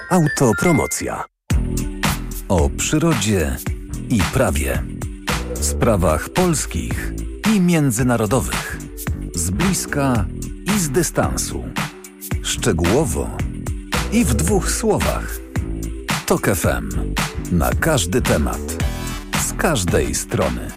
Autopromocja. O przyrodzie i prawie. Sprawach polskich i międzynarodowych. Z bliska i z dystansu. Szczegółowo i w 2 słowach. TOK FM. Na każdy temat. Z każdej strony.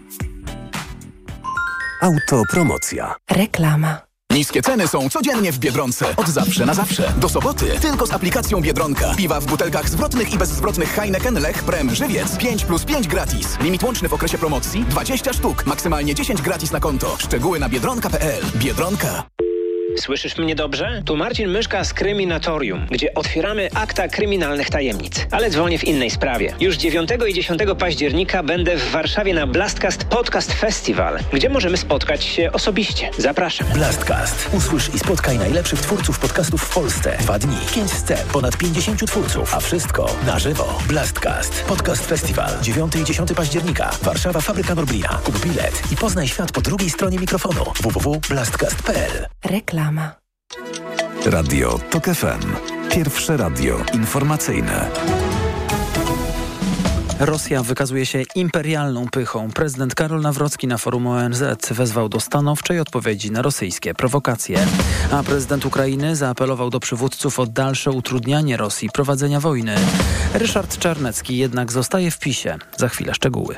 Autopromocja. Reklama. Niskie ceny są codziennie w Biedronce. Od zawsze na zawsze. Do soboty tylko z aplikacją Biedronka. Piwa w butelkach zwrotnych i bezzwrotnych Heineken, Lech, Prem, Żywiec 5+5 gratis. Limit łączny w okresie promocji 20 sztuk. Maksymalnie 10 gratis na konto. Szczegóły na biedronka.pl. Biedronka. Słyszysz mnie dobrze? Tu Marcin Myszka z Kryminatorium, gdzie otwieramy akta kryminalnych tajemnic. Ale dzwonię w innej sprawie. Już 9 i 10 października będę w Warszawie na Blastcast Podcast Festival, gdzie możemy spotkać się osobiście. Zapraszam. Blastcast. Usłysz i spotkaj najlepszych twórców podcastów w Polsce. 2 dni, 5 scen, ponad 50 twórców, a wszystko na żywo. Blastcast Podcast Festival. 9 i 10 października. Warszawa, Fabryka Norblina. Kup bilet i poznaj świat po drugiej stronie mikrofonu. www.blastcast.pl. Reklama. Radio TOK FM. Pierwsze radio informacyjne. Rosja wykazuje się imperialną pychą. Prezydent Karol Nawrocki na forum ONZ wezwał do stanowczej odpowiedzi na rosyjskie prowokacje. A prezydent Ukrainy zaapelował do przywódców o dalsze utrudnianie Rosji prowadzenia wojny. Ryszard Czarnecki jednak zostaje w PiS-ie. Za chwilę szczegóły.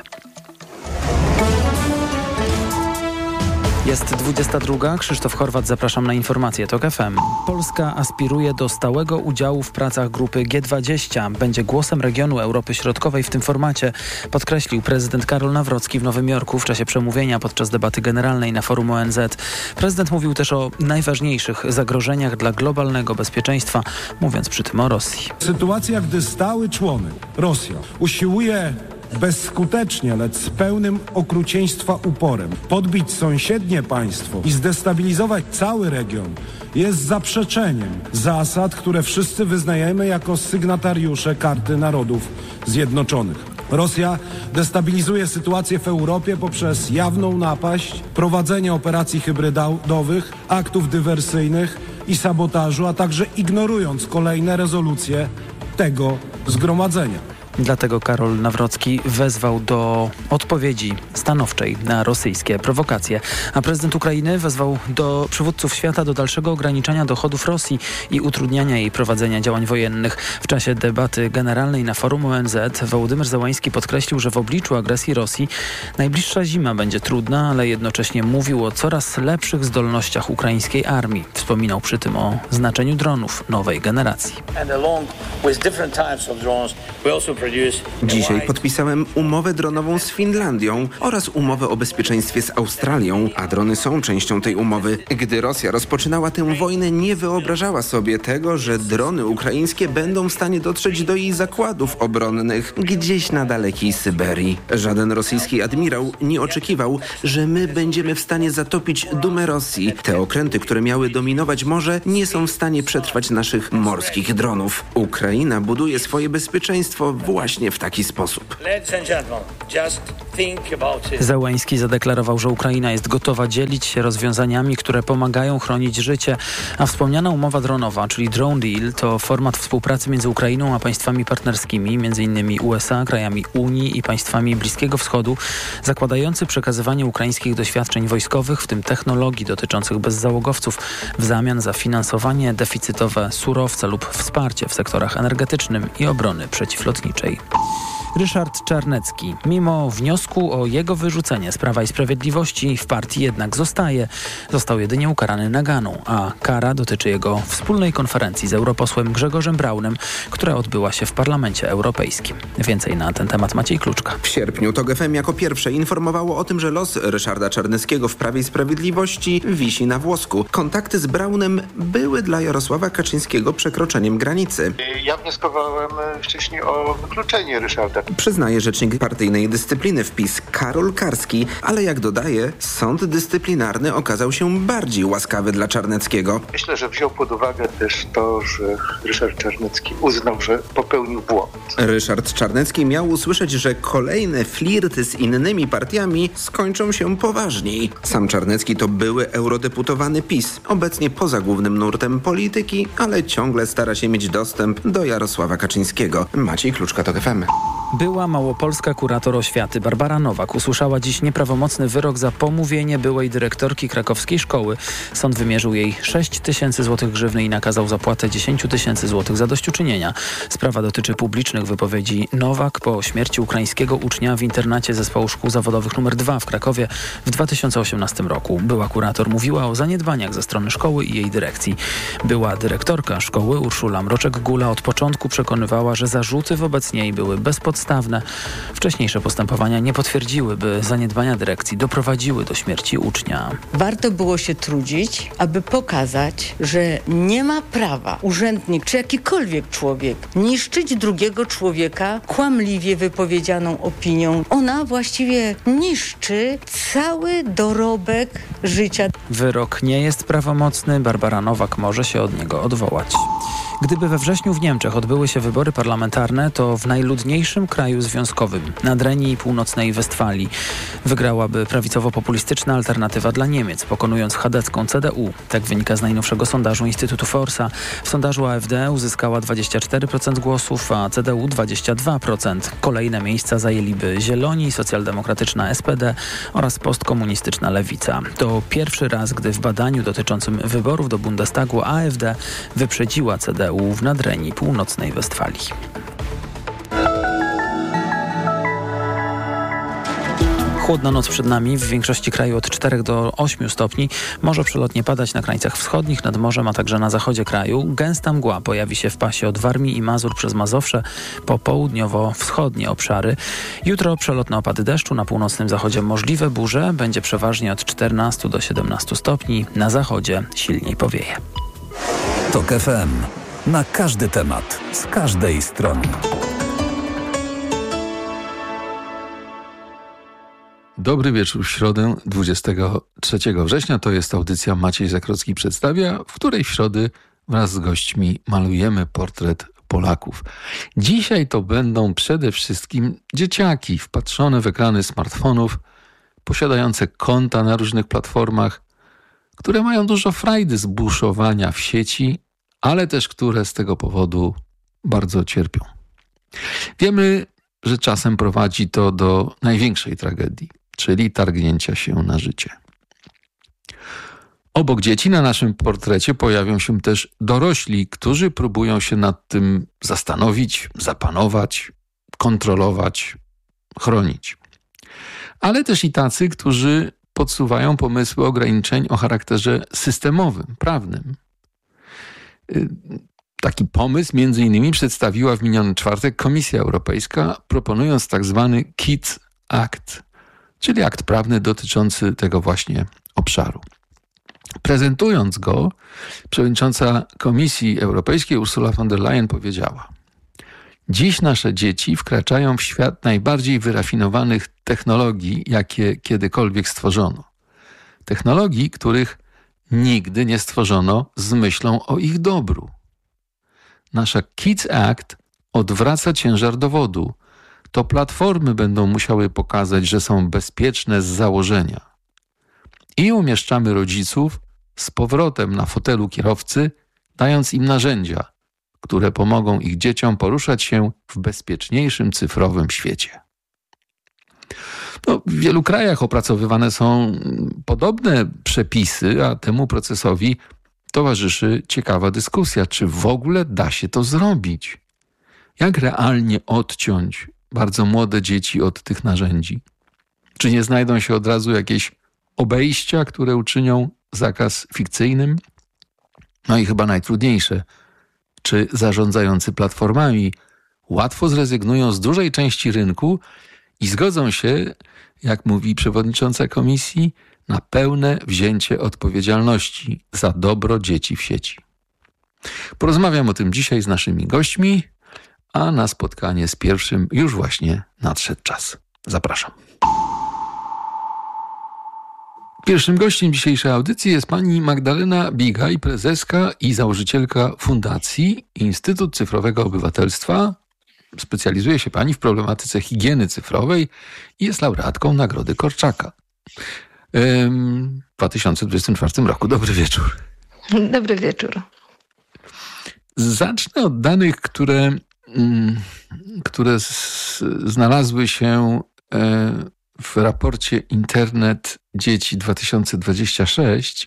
Jest 22. Krzysztof Horwat, zapraszam na informacje TOK FM. Polska aspiruje do stałego udziału w pracach grupy G20. Będzie głosem regionu Europy Środkowej w tym formacie, podkreślił prezydent Karol Nawrocki w Nowym Jorku w czasie przemówienia podczas debaty generalnej na forum ONZ. Prezydent mówił też o najważniejszych zagrożeniach dla globalnego bezpieczeństwa, mówiąc przy tym o Rosji. Sytuacja, gdy stały członek, Rosja, usiłuje bezskutecznie, lecz z pełnym okrucieństwa uporem podbić sąsiednie państwo i zdestabilizować cały region, jest zaprzeczeniem zasad, które wszyscy wyznajemy jako sygnatariusze Karty Narodów Zjednoczonych. Rosja destabilizuje sytuację w Europie poprzez jawną napaść, prowadzenie operacji hybrydowych, aktów dywersyjnych i sabotażu, a także ignorując kolejne rezolucje tego zgromadzenia. Dlatego Karol Nawrocki wezwał do odpowiedzi stanowczej na rosyjskie prowokacje. A prezydent Ukrainy wezwał do przywódców świata do dalszego ograniczania dochodów Rosji i utrudniania jej prowadzenia działań wojennych. W czasie debaty generalnej na forum ONZ Wołodymyr Zełański podkreślił, że w obliczu agresji Rosji najbliższa zima będzie trudna, ale jednocześnie mówił o coraz lepszych zdolnościach ukraińskiej armii. Wspominał przy tym o znaczeniu dronów nowej generacji. Dzisiaj podpisałem umowę dronową z Finlandią oraz umowę o bezpieczeństwie z Australią, a drony są częścią tej umowy. Gdy Rosja rozpoczynała tę wojnę, nie wyobrażała sobie tego, że drony ukraińskie będą w stanie dotrzeć do jej zakładów obronnych gdzieś na dalekiej Syberii. Żaden rosyjski admirał nie oczekiwał, że my będziemy w stanie zatopić dumę Rosji. Te okręty, które miały dominować morze, nie są w stanie przetrwać naszych morskich dronów. Ukraina buduje swoje bezpieczeństwo właśnie w taki sposób. Zełański zadeklarował, że Ukraina jest gotowa dzielić się rozwiązaniami, które pomagają chronić życie, a wspomniana umowa dronowa, czyli Drone Deal, to format współpracy między Ukrainą a państwami partnerskimi, m.in. USA, krajami Unii i państwami Bliskiego Wschodu, zakładający przekazywanie ukraińskich doświadczeń wojskowych, w tym technologii dotyczących bezzałogowców, w zamian za finansowanie deficytowe surowce lub wsparcie w sektorach energetycznym i obrony przeciwlotniczej. Ryszard Czarnecki, mimo wniosku o jego wyrzucenie z Prawa i Sprawiedliwości, w partii jednak zostaje. Został jedynie ukarany naganą, a kara dotyczy jego wspólnej konferencji z europosłem Grzegorzem Braunem, która odbyła się w Parlamencie Europejskim. Więcej na ten temat Maciej Kluczka. W sierpniu TOK FM jako pierwsze informowało o tym, że los Ryszarda Czarneckiego w Prawie i Sprawiedliwości wisi na włosku. Kontakty z Braunem były dla Jarosława Kaczyńskiego przekroczeniem granicy. Ja wnioskowałem wcześniej o wykluczenie Ryszarda. Przyznaje rzecznik partyjnej dyscypliny w PiS Karol Karski, ale jak dodaje, sąd dyscyplinarny okazał się bardziej łaskawy dla Czarneckiego. Myślę, że wziął pod uwagę też to, że Ryszard Czarnecki uznał, że popełnił błąd. Ryszard Czarnecki miał usłyszeć, że kolejne flirty z innymi partiami skończą się poważniej. Sam Czarnecki to były eurodeputowany PiS, obecnie poza głównym nurtem polityki, ale ciągle stara się mieć dostęp do Jarosława Kaczyńskiego. Maciej Kluczka, TOK FM. Była małopolska kurator oświaty Barbara Nowak usłyszała dziś nieprawomocny wyrok za pomówienie byłej dyrektorki krakowskiej szkoły. Sąd wymierzył jej 6 tysięcy złotych grzywny i nakazał zapłatę 10 tysięcy złotych zadośćuczynienia. Sprawa dotyczy publicznych wypowiedzi Nowak po śmierci ukraińskiego ucznia w internacie Zespołu Szkół Zawodowych nr 2 w Krakowie w 2018 roku. Była kurator mówiła o zaniedbaniach ze strony szkoły i jej dyrekcji. Była dyrektorka szkoły Urszula Mroczek-Gula od początku przekonywała, że zarzuty wobec niej były bezpodstawne. Wcześniejsze postępowania nie potwierdziły, by zaniedbania dyrekcji doprowadziły do śmierci ucznia. Warto było się trudzić, aby pokazać, że nie ma prawa urzędnik czy jakikolwiek człowiek niszczyć drugiego człowieka kłamliwie wypowiedzianą opinią. Ona właściwie niszczy cały dorobek życia. Wyrok nie jest prawomocny. Barbara Nowak może się od niego odwołać. Gdyby we wrześniu w Niemczech odbyły się wybory parlamentarne, to w najludniejszym kraju związkowym, Nadrenii i Północnej Westfalii, wygrałaby prawicowo-populistyczna Alternatywa dla Niemiec, pokonując chadecką CDU. Tak wynika z najnowszego sondażu Instytutu Forsa. W sondażu AfD uzyskała 24% głosów, a CDU 22%. Kolejne miejsca zajęliby Zieloni, socjaldemokratyczna SPD oraz postkomunistyczna Lewica. To pierwszy raz, gdy w badaniu dotyczącym wyborów do Bundestagu AfD wyprzedziła CDU w Nadrenii Północnej Westfalii. Chłodna noc przed nami, w większości kraju od 4 do 8 stopni. Może przelotnie padać na krańcach wschodnich, nad morzem, a także na zachodzie kraju. Gęsta mgła pojawi się w pasie od Warmii i Mazur przez Mazowsze po południowo-wschodnie obszary. Jutro przelotne opady deszczu, na północnym zachodzie możliwe burze. Będzie przeważnie od 14 do 17 stopni. Na zachodzie silniej powieje. TOK FM. Na każdy temat, z każdej strony. Dobry wieczór w środę 23 września. To jest audycja Maciej Zakrocki przedstawia, w której w środę wraz z gośćmi malujemy portret Polaków. Dzisiaj to będą przede wszystkim dzieciaki wpatrzone w ekrany smartfonów, posiadające konta na różnych platformach, które mają dużo frajdy z buszowania w sieci, ale też które z tego powodu bardzo cierpią. Wiemy, że czasem prowadzi to do największej tragedii, czyli targnięcia się na życie. Obok dzieci na naszym portrecie pojawią się też dorośli, którzy próbują się nad tym zastanowić, zapanować, kontrolować, chronić. Ale też i tacy, którzy podsuwają pomysły ograniczeń o charakterze systemowym, prawnym. Taki pomysł między innymi przedstawiła w miniony czwartek Komisja Europejska, proponując tak zwany Kids Act, czyli akt prawny dotyczący tego właśnie obszaru. Prezentując go, przewodnicząca Komisji Europejskiej Ursula von der Leyen powiedziała: dziś nasze dzieci wkraczają w świat najbardziej wyrafinowanych technologii, jakie kiedykolwiek stworzono. Technologii, których nigdy nie stworzono z myślą o ich dobru. Nasza Kids Act odwraca ciężar dowodu. To platformy będą musiały pokazać, że są bezpieczne z założenia. I umieszczamy rodziców z powrotem na fotelu kierowcy, dając im narzędzia, które pomogą ich dzieciom poruszać się w bezpieczniejszym cyfrowym świecie. W wielu krajach opracowywane są podobne przepisy, a temu procesowi towarzyszy ciekawa dyskusja, czy w ogóle da się to zrobić. Jak realnie odciąć bardzo młode dzieci od tych narzędzi? Czy nie znajdą się od razu jakieś obejścia, które uczynią zakaz fikcyjnym? No i chyba najtrudniejsze, czy zarządzający platformami łatwo zrezygnują z dużej części rynku i zgodzą się, jak mówi przewodnicząca komisji, na pełne wzięcie odpowiedzialności za dobro dzieci w sieci. Porozmawiam o tym dzisiaj z naszymi gośćmi, a na spotkanie z pierwszym już właśnie nadszedł czas. Zapraszam. Pierwszym gościem dzisiejszej audycji jest pani Magdalena Bigaj, prezeska i założycielka Fundacji Instytut Cyfrowego Obywatelstwa. Specjalizuje się pani w problematyce higieny cyfrowej i jest laureatką Nagrody Korczaka w 2024 roku. Dobry wieczór. Dobry wieczór. Zacznę od danych, które znalazły się w raporcie Internet Dzieci 2026.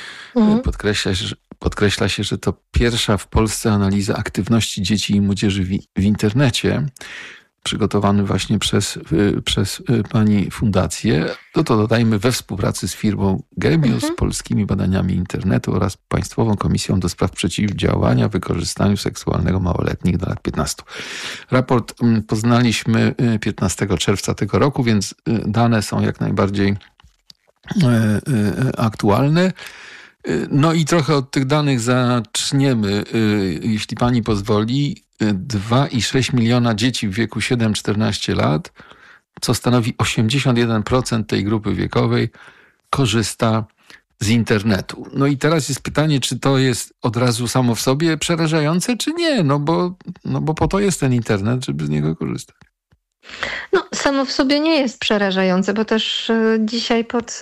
Podkreśla się, że to pierwsza w Polsce analiza aktywności dzieci i młodzieży w internecie, przygotowany właśnie przez pani fundację. To dodajmy we współpracy z firmą Gemius, polskimi badaniami internetu oraz Państwową Komisją do Spraw Przeciwdziałania Wykorzystaniu Seksualnego Małoletnich do lat 15. Raport poznaliśmy 15 czerwca tego roku, więc dane są jak najbardziej aktualne. No i trochę od tych danych zaczniemy, jeśli pani pozwoli. 2,6 miliona dzieci w wieku 7-14 lat, co stanowi 81% tej grupy wiekowej, korzysta z internetu. No i teraz jest pytanie, czy to jest od razu samo w sobie przerażające, czy nie? No bo po to jest ten internet, żeby z niego korzystać. No, samo w sobie nie jest przerażające, bo też dzisiaj pod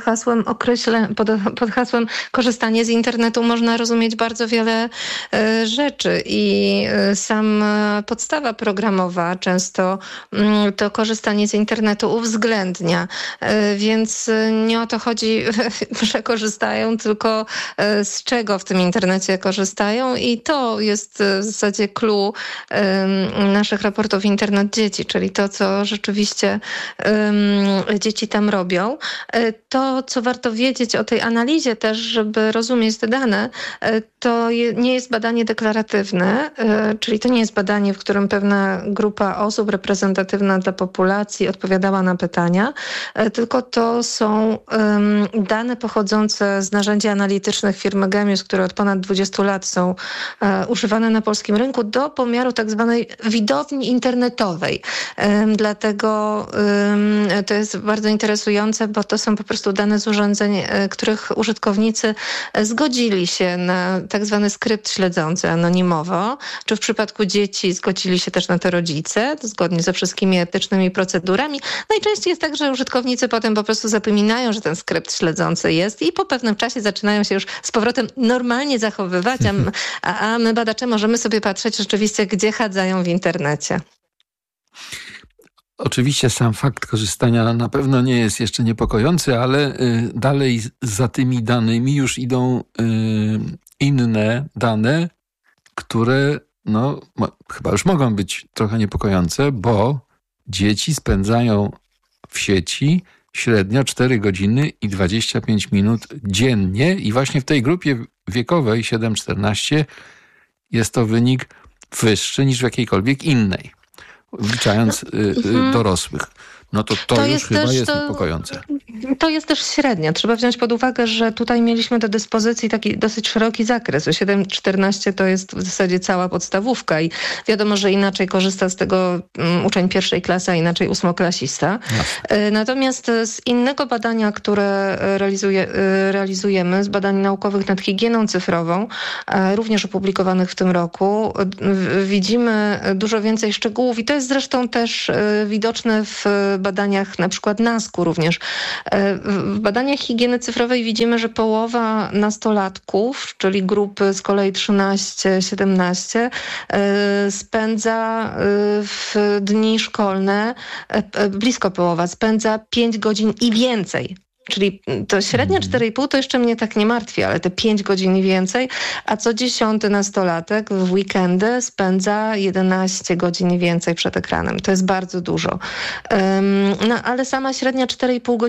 hasłem korzystanie z internetu można rozumieć bardzo wiele rzeczy i podstawa programowa często to korzystanie z internetu uwzględnia, więc nie o to chodzi, że korzystają, tylko z czego w tym internecie korzystają i to jest w zasadzie clue naszych raportów Internet Dzieci, czyli to, co rzeczywiście dzieci tam robią. To, co warto wiedzieć o tej analizie też, żeby rozumieć te dane, to nie jest badanie deklaratywne, czyli to nie jest badanie, w którym pewna grupa osób reprezentatywna dla populacji odpowiadała na pytania, tylko to są dane pochodzące z narzędzi analitycznych firmy Gemius, które od ponad 20 lat są używane na polskim rynku do pomiaru tak zwanej widowni internetowej. Dlatego to jest bardzo interesujące, bo to są po prostu dane z urządzeń, których użytkownicy zgodzili się na tak zwany skrypt śledzący anonimowo, czy w przypadku dzieci zgodzili się też na to rodzice, zgodnie ze wszystkimi etycznymi procedurami. Najczęściej jest tak, że użytkownicy potem po prostu zapominają, że ten skrypt śledzący jest i po pewnym czasie zaczynają się już z powrotem normalnie zachowywać, a my badacze możemy sobie patrzeć rzeczywiście, gdzie chadzają w internecie. Oczywiście sam fakt korzystania na pewno nie jest jeszcze niepokojący, ale dalej za tymi danymi już idą inne dane, które chyba już mogą być trochę niepokojące, bo dzieci spędzają w sieci średnio 4 godziny i 25 minut dziennie i właśnie w tej grupie wiekowej 7-14 jest to wynik wyższy niż w jakiejkolwiek innej, wliczając dorosłych. No to już chyba jest niepokojące. To jest też średnia. Trzeba wziąć pod uwagę, że tutaj mieliśmy do dyspozycji taki dosyć szeroki zakres. 7-14 to jest w zasadzie cała podstawówka i wiadomo, że inaczej korzysta z tego uczeń pierwszej klasy, a inaczej ósmoklasista. Natomiast z innego badania, które realizujemy, z badań naukowych nad higieną cyfrową, również opublikowanych w tym roku, widzimy dużo więcej szczegółów i to jest zresztą też widoczne w badaniach na przykład NASK-u również. W badaniach higieny cyfrowej widzimy, że połowa nastolatków, czyli grupy z kolei 13-17, spędza w dni szkolne, blisko połowa, spędza 5 godzin i więcej. Czyli to średnia 4,5 to jeszcze mnie tak nie martwi, ale te 5 godzin i więcej, a co 10 nastolatek w weekendy spędza 11 godzin i więcej przed ekranem. To jest bardzo dużo. No ale sama średnia 4,5 godziny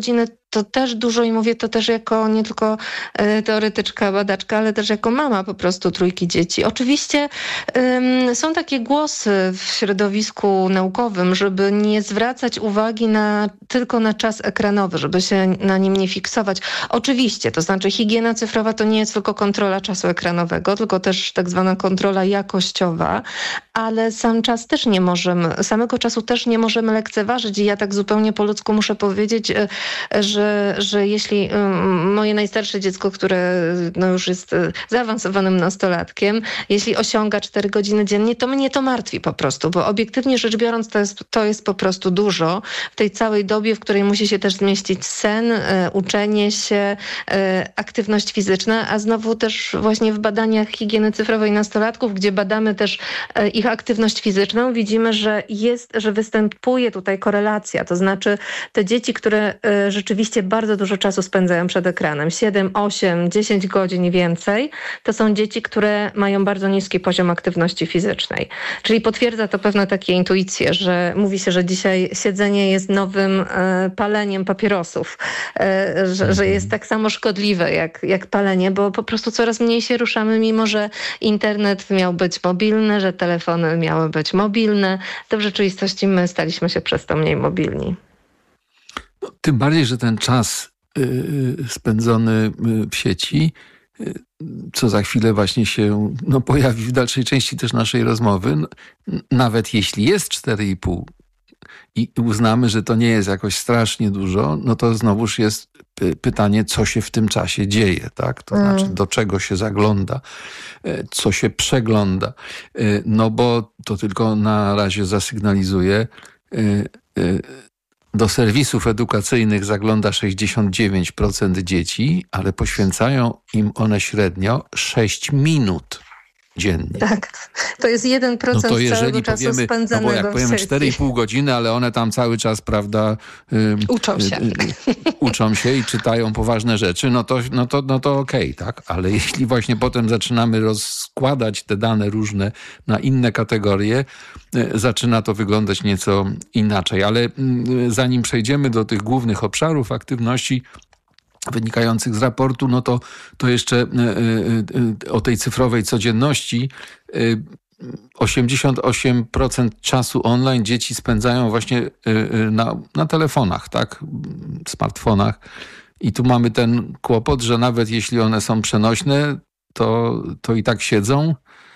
to też dużo i mówię to też jako nie tylko teoretyczka, badaczka, ale też jako mama po prostu 3 dzieci. Oczywiście są takie głosy w środowisku naukowym, żeby nie zwracać uwagi tylko na czas ekranowy, żeby się na nim nie fiksować. Oczywiście, to znaczy higiena cyfrowa to nie jest tylko kontrola czasu ekranowego, tylko też tak zwana kontrola jakościowa, ale samego czasu też nie możemy lekceważyć i ja tak zupełnie po ludzku muszę powiedzieć, że jeśli moje najstarsze dziecko, które już jest zaawansowanym nastolatkiem, jeśli osiąga 4 godziny dziennie, to mnie to martwi po prostu, bo obiektywnie rzecz biorąc to jest po prostu dużo w tej całej dobie, w której musi się też zmieścić sen, uczenie się, aktywność fizyczna, a znowu też właśnie w badaniach higieny cyfrowej nastolatków, gdzie badamy też ich aktywność fizyczną, widzimy, że występuje tutaj korelacja, to znaczy te dzieci, które rzeczywiście bardzo dużo czasu spędzają przed ekranem, 7, 8, 10 godzin i więcej, to są dzieci, które mają bardzo niski poziom aktywności fizycznej. Czyli potwierdza to pewne takie intuicje, że mówi się, że dzisiaj siedzenie jest nowym paleniem papierosów, że jest tak samo szkodliwe jak palenie, bo po prostu coraz mniej się ruszamy, mimo że internet miał być mobilny, że telefony miały być mobilne, to w rzeczywistości my staliśmy się przez to mniej mobilni. No, tym bardziej, że ten czas spędzony w sieci, co za chwilę właśnie się pojawi w dalszej części też naszej rozmowy, nawet jeśli jest 4,5 i uznamy, że to nie jest jakoś strasznie dużo, no to znowuż jest pytanie, co się w tym czasie dzieje, tak? To znaczy, do czego się zagląda, co się przegląda. No bo to tylko na razie zasygnalizuje, do serwisów edukacyjnych zagląda 69% dzieci, ale poświęcają im one średnio 6 minut dziennie. Tak, to jest 1% no to jeżeli całego czasu powiemy, spędzanego bo jak powiemy 4,5 godziny, ale one tam cały czas, prawda, uczą się i czytają poważne rzeczy, no to okej, tak? Ale jeśli właśnie potem zaczynamy rozkładać te dane różne na inne kategorie, zaczyna to wyglądać nieco inaczej. Ale zanim przejdziemy do tych głównych obszarów aktywności wynikających z raportu, no to jeszcze o tej cyfrowej codzienności. 88% czasu online dzieci spędzają właśnie na telefonach, tak? Smartfonach. I tu mamy ten kłopot, że nawet jeśli one są przenośne, to i tak siedzą.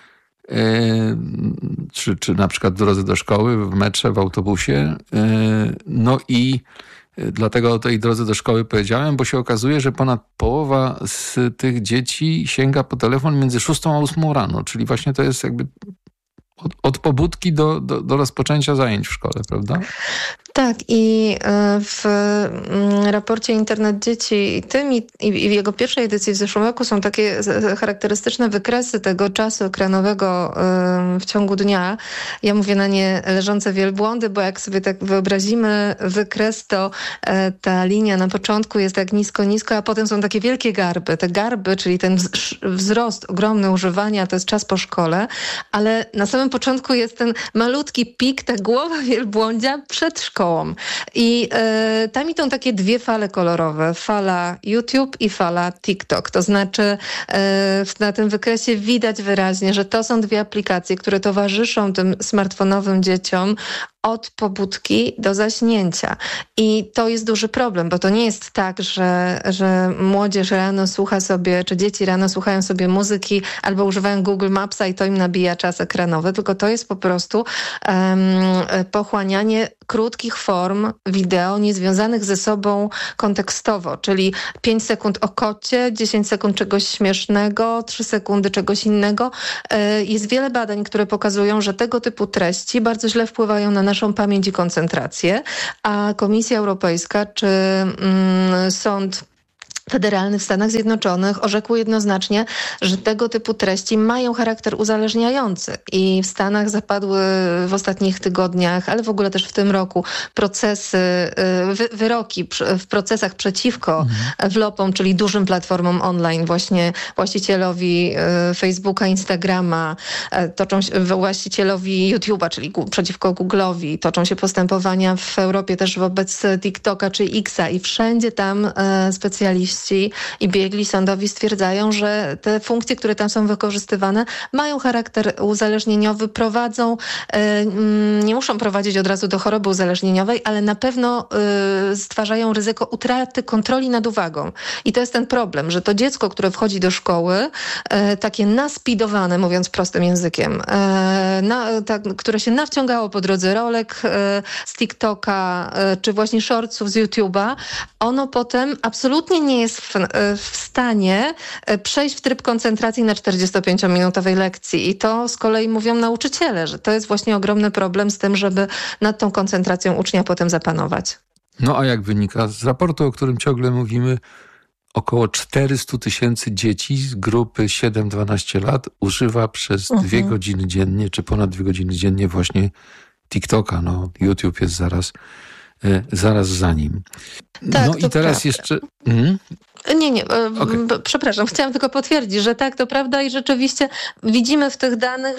Czy na przykład w drodze do szkoły, w metrze, w autobusie. No i dlatego o tej drodze do szkoły powiedziałem, bo się okazuje, że ponad połowa z tych dzieci sięga po telefon między 6 a 8 rano, czyli właśnie to jest jakby od pobudki do rozpoczęcia zajęć w szkole, prawda? Tak, i w raporcie Internet Dzieci i w jego pierwszej edycji w zeszłym roku są takie charakterystyczne wykresy tego czasu ekranowego w ciągu dnia. Ja mówię na nie leżące wielbłądy, bo jak sobie tak wyobrazimy wykres, to ta linia na początku jest tak nisko, a potem są takie wielkie garby. Te garby, czyli ten wzrost ogromny używania, to jest czas po szkole, ale na samym początku jest ten malutki pik, ta głowa wielbłądzia przed szkołą. I tam idą takie 2 fale kolorowe. Fala YouTube i fala TikTok. To znaczy na tym wykresie widać wyraźnie, że to są 2 aplikacje, które towarzyszą tym smartfonowym dzieciom od pobudki do zaśnięcia. I to jest duży problem, bo to nie jest tak, że młodzież rano słucha sobie, czy dzieci rano słuchają sobie muzyki albo używają Google Mapsa i to im nabija czas ekranowy, tylko to jest po prostu pochłanianie krótkich form wideo niezwiązanych ze sobą kontekstowo, czyli 5 sekund o kocie, 10 sekund czegoś śmiesznego, 3 sekundy czegoś innego. Jest wiele badań, które pokazują, że tego typu treści bardzo źle wpływają na naszą pamięć i koncentrację, a Komisja Europejska czy Sąd Federalny w Stanach Zjednoczonych orzekł jednoznacznie, że tego typu treści mają charakter uzależniający i w Stanach zapadły w ostatnich tygodniach, ale w ogóle też w tym roku wyroki w procesach przeciwko wlopom, czyli dużym platformom online, właśnie właścicielowi Facebooka, Instagrama, toczą się właścicielowi YouTube'a, czyli przeciwko Google'owi, toczą się postępowania w Europie też wobec TikToka czy X'a i wszędzie tam specjaliści i biegli sądowi stwierdzają, że te funkcje, które tam są wykorzystywane, mają charakter uzależnieniowy, nie muszą prowadzić od razu do choroby uzależnieniowej, ale na pewno stwarzają ryzyko utraty kontroli nad uwagą. I to jest ten problem, że to dziecko, które wchodzi do szkoły, takie naspidowane, mówiąc prostym językiem, które się nawciągało po drodze rolek z TikToka, czy właśnie shortsów z YouTube'a, ono potem absolutnie nie jest w stanie przejść w tryb koncentracji na 45-minutowej lekcji. I to z kolei mówią nauczyciele, że to jest właśnie ogromny problem z tym, żeby nad tą koncentracją ucznia potem zapanować. No a jak wynika z raportu, o którym ciągle mówimy, około 400 000 dzieci z grupy 7-12 lat używa przez 2 godziny dziennie, czy ponad 2 godziny dziennie właśnie TikToka. No, YouTube jest zaraz za nim. Tak, no i teraz prawda. Jeszcze... Nie, przepraszam, chciałam tylko potwierdzić, że tak, to prawda i rzeczywiście widzimy w tych danych,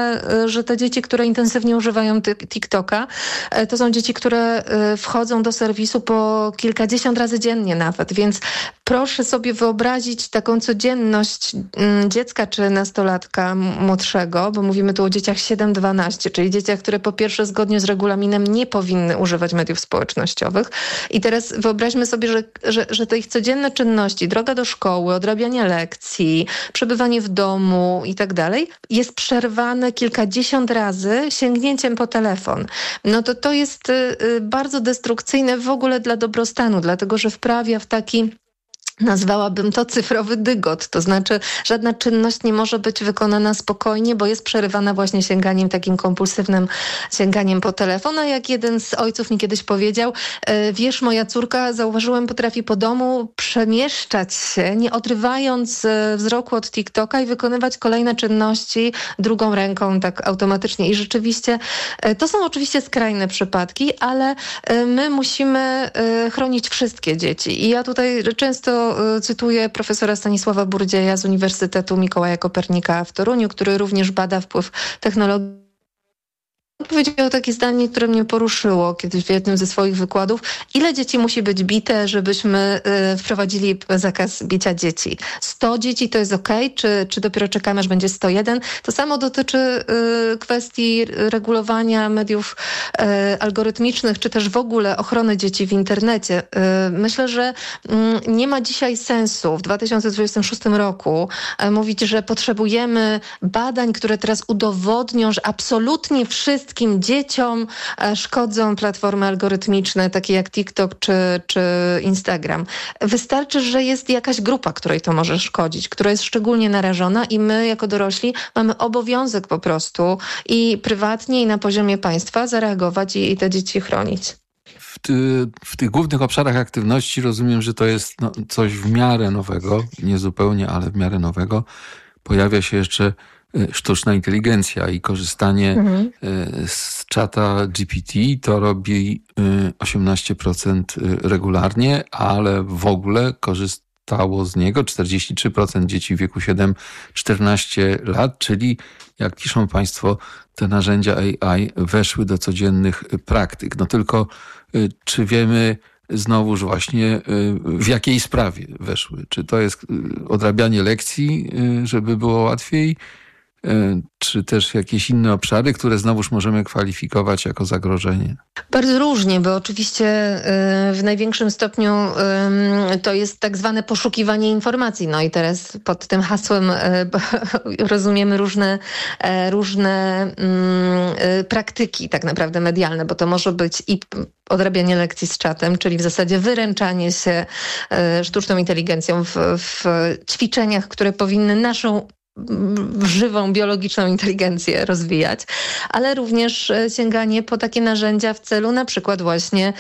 że te dzieci, które intensywnie używają TikToka, to są dzieci, które wchodzą do serwisu po kilkadziesiąt razy dziennie nawet, więc proszę sobie wyobrazić taką codzienność dziecka czy nastolatka młodszego, bo mówimy tu o dzieciach 7-12, czyli dzieciach, które po pierwsze zgodnie z regulaminem nie powinny używać mediów społecznościowych. I teraz wyobraźmy sobie, że te ich codzienne czynności, droga do szkoły, odrabianie lekcji, przebywanie w domu i tak dalej, jest przerwane kilkadziesiąt razy sięgnięciem po telefon. No to jest bardzo destrukcyjne w ogóle dla dobrostanu, dlatego że wprawia w taki... Nazwałabym to cyfrowy dygot, to znaczy żadna czynność nie może być wykonana spokojnie, bo jest przerywana właśnie sięganiem, takim kompulsywnym sięganiem po telefon. A jak jeden z ojców mi kiedyś powiedział, wiesz, moja córka, zauważyłem, potrafi po domu przemieszczać się, nie odrywając wzroku od TikToka i wykonywać kolejne czynności drugą ręką tak automatycznie. I rzeczywiście to są oczywiście skrajne przypadki, ale my musimy chronić wszystkie dzieci. I ja tutaj często cytuję profesora Stanisława Burdzieja z Uniwersytetu Mikołaja Kopernika w Toruniu, który również bada wpływ technologii. Powiedział takie zdanie, które mnie poruszyło kiedyś w jednym ze swoich wykładów. Ile dzieci musi być bite, żebyśmy wprowadzili zakaz bicia dzieci? 100 dzieci to jest okej? Czy dopiero czekamy, aż będzie 101? To samo dotyczy kwestii regulowania mediów algorytmicznych, czy też w ogóle ochrony dzieci w internecie. Myślę, że nie ma dzisiaj sensu w 2026 roku mówić, że potrzebujemy badań, które teraz udowodnią, że absolutnie wszystkim dzieciom szkodzą platformy algorytmiczne, takie jak TikTok czy Instagram. Wystarczy, że jest jakaś grupa, której to może szkodzić, która jest szczególnie narażona i my jako dorośli mamy obowiązek po prostu i prywatnie, i na poziomie państwa zareagować i te dzieci chronić. W tych głównych obszarach aktywności rozumiem, że to jest coś w miarę nowego, nie zupełnie, ale w miarę nowego. Pojawia się jeszcze sztuczna inteligencja i korzystanie z czata GPT to robi 18% regularnie, ale w ogóle korzystało z niego 43% dzieci w wieku 7-14 lat, czyli jak piszą Państwo, te narzędzia AI weszły do codziennych praktyk. No tylko czy wiemy znowuż właśnie w jakiej sprawie weszły? Czy to jest odrabianie lekcji, żeby było łatwiej? Czy też jakieś inne obszary, które znowuż możemy kwalifikować jako zagrożenie? Bardzo różnie, bo oczywiście w największym stopniu to jest tak zwane poszukiwanie informacji. No i teraz pod tym hasłem rozumiemy różne praktyki tak naprawdę medialne, bo to może być i odrabianie lekcji z czatem, czyli w zasadzie wyręczanie się sztuczną inteligencją w ćwiczeniach, które powinny naszą żywą, biologiczną inteligencję rozwijać, ale również sięganie po takie narzędzia w celu na przykład właśnie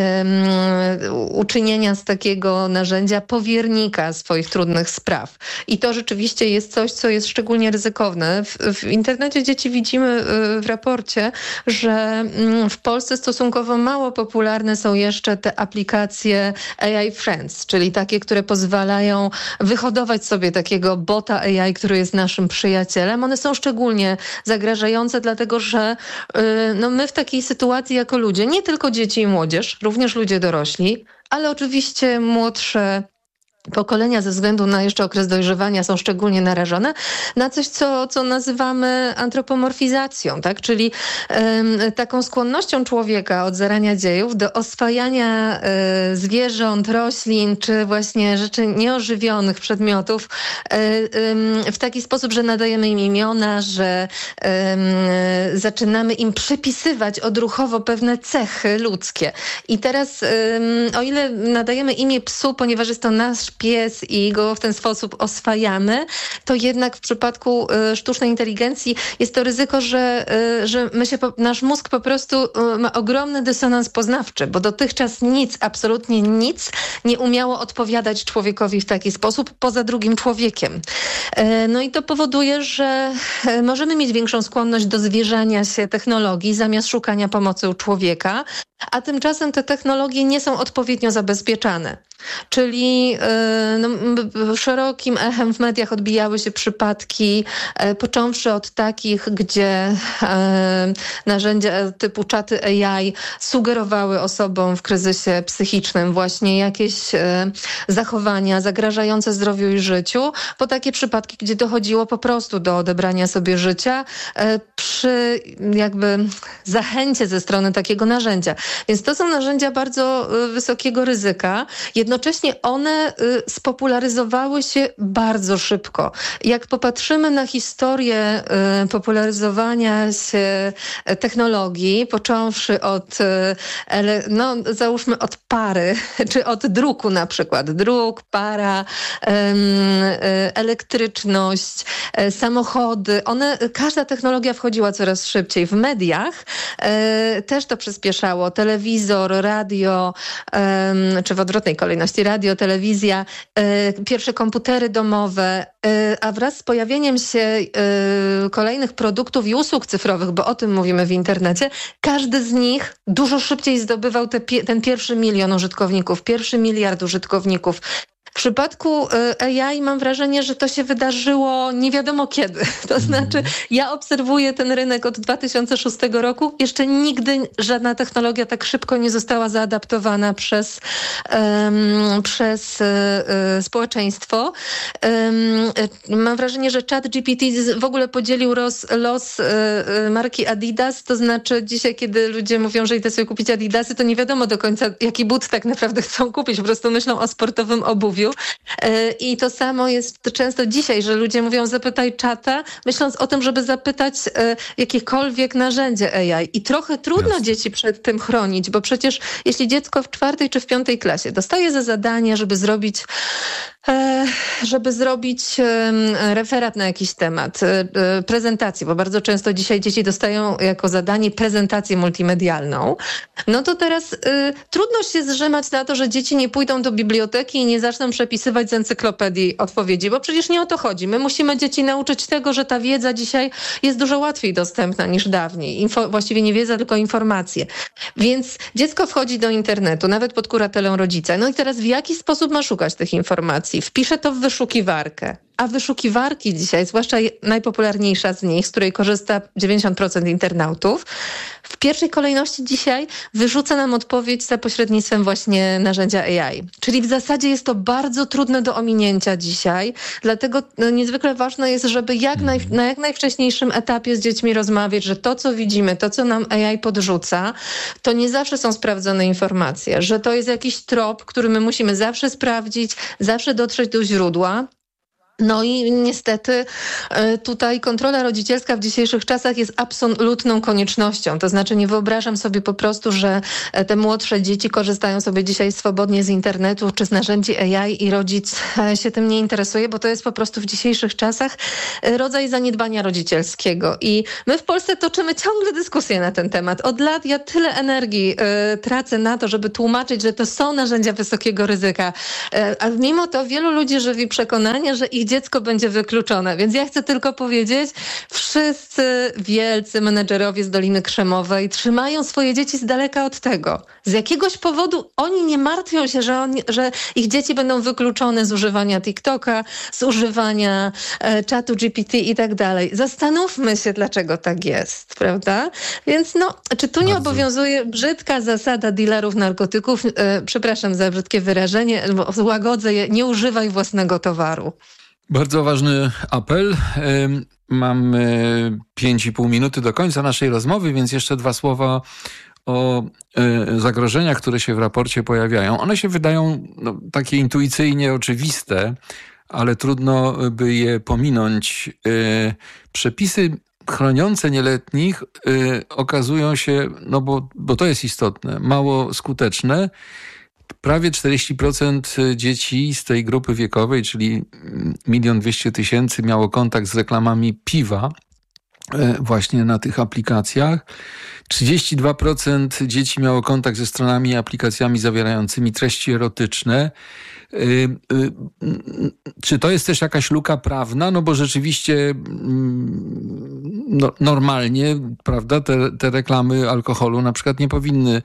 uczynienia z takiego narzędzia powiernika swoich trudnych spraw. I to rzeczywiście jest coś, co jest szczególnie ryzykowne. W internecie dzieci widzimy w raporcie, że w Polsce stosunkowo mało popularne są jeszcze te aplikacje AI Friends, czyli takie, które pozwalają wyhodować sobie takiego bota AI, który jest naszym przyjacielem. One są szczególnie zagrażające, dlatego że my w takiej sytuacji jako ludzie, nie tylko dzieci i młodzież, również ludzie dorośli, ale oczywiście młodsze pokolenia ze względu na jeszcze okres dojrzewania są szczególnie narażone na coś, co nazywamy antropomorfizacją, tak? Czyli taką skłonnością człowieka od zarania dziejów do oswajania zwierząt, roślin, czy właśnie rzeczy nieożywionych, przedmiotów w taki sposób, że nadajemy im imiona, że zaczynamy im przypisywać odruchowo pewne cechy ludzkie. I teraz, o ile nadajemy imię psu, ponieważ jest to nasz pies i go w ten sposób oswajamy, to jednak w przypadku sztucznej inteligencji jest to ryzyko, że nasz mózg po prostu ma ogromny dysonans poznawczy, bo dotychczas absolutnie nic nie umiało odpowiadać człowiekowi w taki sposób poza drugim człowiekiem. No i to powoduje, że możemy mieć większą skłonność do zwierzania się technologii zamiast szukania pomocy u człowieka, a tymczasem te technologie nie są odpowiednio zabezpieczane. Czyli szerokim echem w mediach odbijały się przypadki, począwszy od takich, gdzie narzędzia typu czaty AI sugerowały osobom w kryzysie psychicznym właśnie jakieś zachowania zagrażające zdrowiu i życiu, po takie przypadki, gdzie dochodziło po prostu do odebrania sobie życia przy jakby zachęcie ze strony takiego narzędzia. Więc to są narzędzia bardzo wysokiego ryzyka. Jednocześnie one spopularyzowały się bardzo szybko. Jak popatrzymy na historię popularyzowania się technologii, począwszy od, załóżmy od pary, czy od druku na przykład. Druk, para, elektryczność, samochody. Każda technologia wchodziła coraz szybciej. W mediach też to przyspieszało. Telewizor, radio, czy w odwrotnej kolejności radio, telewizja, pierwsze komputery domowe, a wraz z pojawieniem się kolejnych produktów i usług cyfrowych, bo o tym mówimy w internecie, każdy z nich dużo szybciej zdobywał ten pierwszy 1 milion użytkowników, 1 miliard użytkowników. W przypadku AI mam wrażenie, że to się wydarzyło nie wiadomo kiedy. To znaczy, ja obserwuję ten rynek od 2006 roku. Jeszcze nigdy żadna technologia tak szybko nie została zaadaptowana przez społeczeństwo. Mam wrażenie, że ChatGPT w ogóle podzielił los marki Adidas. To znaczy, dzisiaj, kiedy ludzie mówią, że idę sobie kupić Adidasy, to nie wiadomo do końca, jaki but tak naprawdę chcą kupić. Po prostu myślą o sportowym obuwiu. I to samo jest często dzisiaj, że ludzie mówią zapytaj czata, myśląc o tym, żeby zapytać jakiekolwiek narzędzie AI. I trochę trudno dzieci przed tym chronić, bo przecież jeśli dziecko w 4. czy w 5. klasie dostaje za zadanie, żeby zrobić referat na jakiś temat, prezentację, bo bardzo często dzisiaj dzieci dostają jako zadanie prezentację multimedialną, no to teraz trudno się zrzymać na to, że dzieci nie pójdą do biblioteki i nie zaczną przepisywać z encyklopedii odpowiedzi, bo przecież nie o to chodzi. My musimy dzieci nauczyć tego, że ta wiedza dzisiaj jest dużo łatwiej dostępna niż dawniej. Właściwie nie wiedza, tylko informacje. Więc dziecko wchodzi do internetu, nawet pod kuratelą rodzica. No i teraz w jaki sposób ma szukać tych informacji? Wpisze to w wyszukiwarkę. A wyszukiwarki dzisiaj, zwłaszcza najpopularniejsza z nich, z której korzysta 90% internautów, w pierwszej kolejności dzisiaj wyrzuca nam odpowiedź za pośrednictwem właśnie narzędzia AI. Czyli w zasadzie jest to bardzo trudne do ominięcia dzisiaj, dlatego niezwykle ważne jest, żeby na jak najwcześniejszym etapie z dziećmi rozmawiać, że to, co widzimy, to, co nam AI podrzuca, to nie zawsze są sprawdzone informacje, że to jest jakiś trop, który my musimy zawsze sprawdzić, zawsze dotrzeć do źródła. No i niestety tutaj kontrola rodzicielska w dzisiejszych czasach jest absolutną koniecznością. To znaczy nie wyobrażam sobie po prostu, że te młodsze dzieci korzystają sobie dzisiaj swobodnie z internetu czy z narzędzi AI i rodzic się tym nie interesuje, bo to jest po prostu w dzisiejszych czasach rodzaj zaniedbania rodzicielskiego. I my w Polsce toczymy ciągle dyskusję na ten temat. Od lat ja tyle energii tracę na to, żeby tłumaczyć, że to są narzędzia wysokiego ryzyka. A mimo to wielu ludzi żywi przekonanie, że ich dziecko będzie wykluczone. Więc ja chcę tylko powiedzieć, wszyscy wielcy menedżerowie z Doliny Krzemowej trzymają swoje dzieci z daleka od tego. Z jakiegoś powodu oni nie martwią się, że ich dzieci będą wykluczone z używania TikToka, z używania czatu GPT i tak dalej. Zastanówmy się, dlaczego tak jest, prawda? Więc czy tu nie obowiązuje brzydka zasada dealerów narkotyków? Przepraszam za brzydkie wyrażenie, bo złagodzę je, nie używaj własnego towaru. Bardzo ważny apel. Mamy 5,5 minuty do końca naszej rozmowy, więc jeszcze 2 słowa o zagrożeniach, które się w raporcie pojawiają. One się wydają takie intuicyjnie oczywiste, ale trudno by je pominąć. Przepisy chroniące nieletnich okazują się, bo to jest istotne, mało skuteczne. Prawie 40% dzieci z tej grupy wiekowej, czyli 1 200 000, miało kontakt z reklamami piwa właśnie na tych aplikacjach. 32% dzieci miało kontakt ze stronami i aplikacjami zawierającymi treści erotyczne. Czy to jest też jakaś luka prawna? No bo rzeczywiście normalnie, prawda, te reklamy alkoholu na przykład nie powinny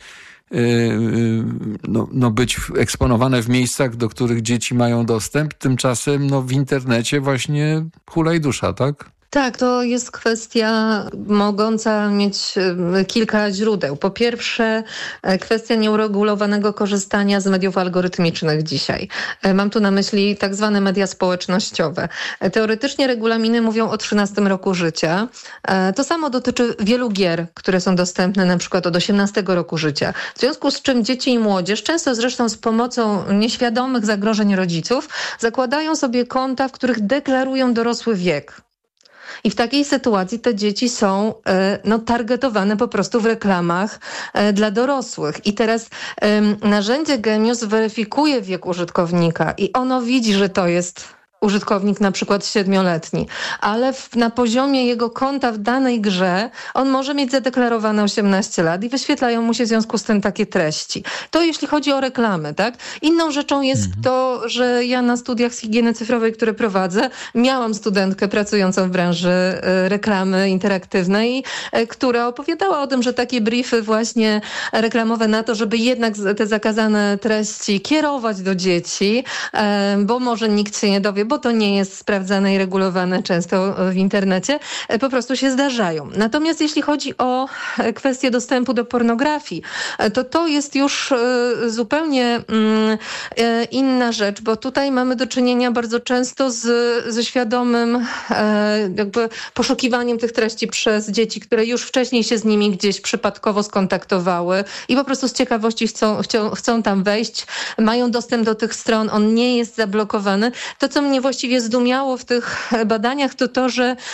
być eksponowane w miejscach, do których dzieci mają dostęp. Tymczasem w internecie właśnie hulaj dusza, tak? Tak, to jest kwestia mogąca mieć kilka źródeł. Po pierwsze, kwestia nieuregulowanego korzystania z mediów algorytmicznych dzisiaj. Mam tu na myśli tak zwane media społecznościowe. Teoretycznie regulaminy mówią o 13 roku życia. To samo dotyczy wielu gier, które są dostępne na przykład od 18 roku życia. W związku z czym dzieci i młodzież, często zresztą z pomocą nieświadomych zagrożeń rodziców, zakładają sobie konta, w których deklarują dorosły wiek. I w takiej sytuacji te dzieci są targetowane po prostu w reklamach dla dorosłych. I teraz narzędzie Genius weryfikuje wiek użytkownika i ono widzi, że to jest użytkownik na przykład 7-letni, ale na poziomie jego konta w danej grze on może mieć zadeklarowane 18 lat i wyświetlają mu się w związku z tym takie treści. To jeśli chodzi o reklamy, tak? Inną rzeczą jest to, że ja na studiach z higieny cyfrowej, które prowadzę, miałam studentkę pracującą w branży reklamy interaktywnej, która opowiadała o tym, że takie briefy właśnie reklamowe na to, żeby jednak te zakazane treści kierować do dzieci, bo może nikt się nie dowie, bo to nie jest sprawdzane i regulowane często w internecie, po prostu się zdarzają. Natomiast jeśli chodzi o kwestię dostępu do pornografii, to jest już zupełnie inna rzecz, bo tutaj mamy do czynienia bardzo często ze świadomym jakby poszukiwaniem tych treści przez dzieci, które już wcześniej się z nimi gdzieś przypadkowo skontaktowały i po prostu z ciekawości chcą tam wejść, mają dostęp do tych stron, on nie jest zablokowany. To, co mnie właściwie zdumiało w tych badaniach, to,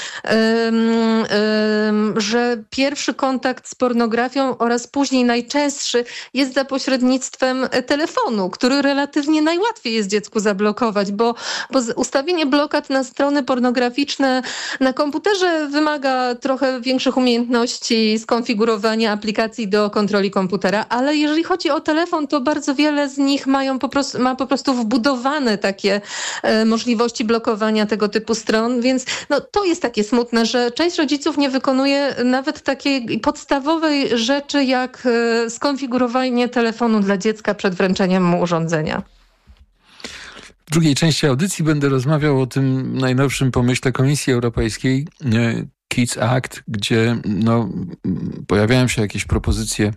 że pierwszy kontakt z pornografią oraz później najczęstszy jest za pośrednictwem telefonu, który relatywnie najłatwiej jest dziecku zablokować, bo ustawienie blokad na strony pornograficzne na komputerze wymaga trochę większych umiejętności skonfigurowania aplikacji do kontroli komputera, ale jeżeli chodzi o telefon, to bardzo wiele z nich ma po prostu wbudowane takie możliwości blokowania tego typu stron, więc to jest takie smutne, że część rodziców nie wykonuje nawet takiej podstawowej rzeczy, jak skonfigurowanie telefonu dla dziecka przed wręczeniem mu urządzenia. W drugiej części audycji będę rozmawiał o tym najnowszym pomyśle Komisji Europejskiej Kids Act, gdzie pojawiają się jakieś propozycje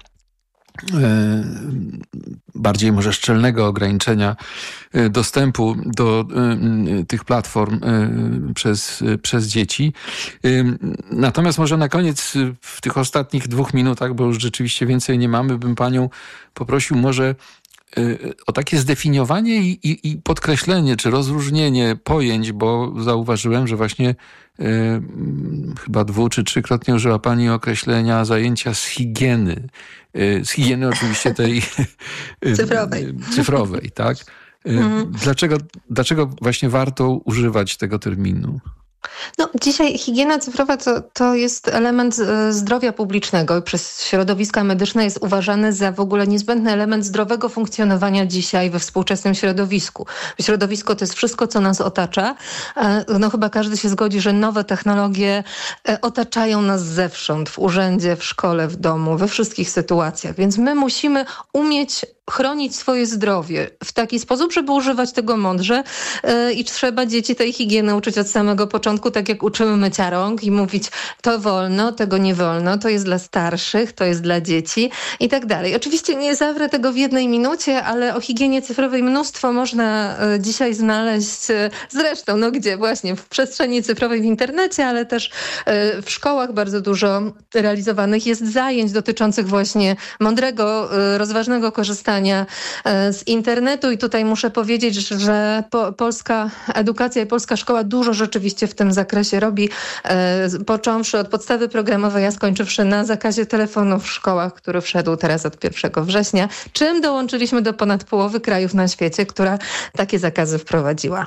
bardziej może szczelnego ograniczenia dostępu do tych platform przez dzieci. Natomiast może na koniec w tych ostatnich 2 minutach, bo już rzeczywiście więcej nie mamy, bym panią poprosił może o takie zdefiniowanie i podkreślenie, czy rozróżnienie pojęć, bo zauważyłem, że właśnie chyba 2- czy 3-krotnie użyła pani określenia zajęcia z higieny. Z higieny oczywiście tej cyfrowej, tak? Dlaczego właśnie warto używać tego terminu? No, dzisiaj higiena cyfrowa to jest element zdrowia publicznego i przez środowiska medyczne jest uważany za w ogóle niezbędny element zdrowego funkcjonowania dzisiaj we współczesnym środowisku. Środowisko to jest wszystko, co nas otacza. No chyba każdy się zgodzi, że nowe technologie otaczają nas zewsząd, w urzędzie, w szkole, w domu, we wszystkich sytuacjach. Więc my musimy umieć chronić swoje zdrowie w taki sposób, żeby używać tego mądrze i trzeba dzieci tej higieny uczyć od samego początku, tak jak uczymy mycia rąk i mówić to wolno, tego nie wolno, to jest dla starszych, to jest dla dzieci i tak dalej. Oczywiście nie zawrę tego w jednej minucie, ale o higienie cyfrowej mnóstwo można dzisiaj znaleźć, zresztą no gdzie właśnie, w przestrzeni cyfrowej w internecie, ale też w szkołach bardzo dużo realizowanych jest zajęć dotyczących właśnie mądrego, rozważnego korzystania z internetu i tutaj muszę powiedzieć, że polska edukacja i polska szkoła dużo rzeczywiście w tym zakresie robi, począwszy od podstawy programowej, a skończywszy na zakazie telefonu w szkołach, który wszedł teraz od 1 września, czym dołączyliśmy do ponad połowy krajów na świecie, która takie zakazy wprowadziła.